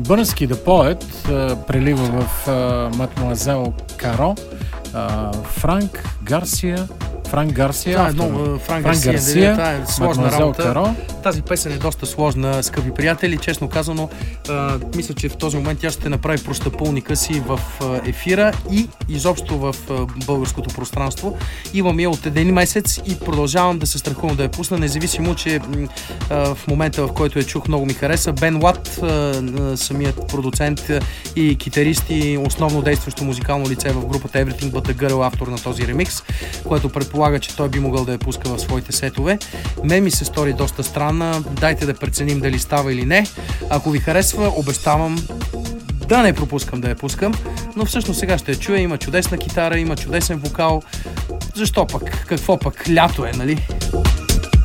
Бърнски да поет прелива в Мадемуазел Каро, Франк Гарсия. Франк Гарсия, това е сложна работа. Каро. Тази песен е доста сложна, скъпи приятели. Честно казано, мисля, че в този момент тя ще направи простъпълника си в ефира и изобщо в българското пространство. Имам я от един месец и продължавам да се страхувам да я пусна, независимо, че в момента, в който я чух, много ми хареса. Бен Уат, самият продуцент и китарист и основно действащо музикално лице в групата Everything But The Girl, автор на този ремикс, което предполага, че той би могъл да я пуска в своите сетове. Мен ми се стори доста странна. Дайте да преценим дали става или не. Ако ви харесва, обещавам да не пропускам да я пускам, но всъщност сега ще я чуя. Има чудесна китара, има чудесен вокал. Защо пък? Какво пък? Лято е, нали?